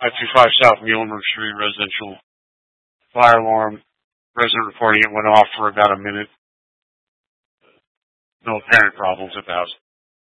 I-25 South Muhlenberg Street residential fire alarm. Resident reporting it went off for about a minute. No apparent problems at the house.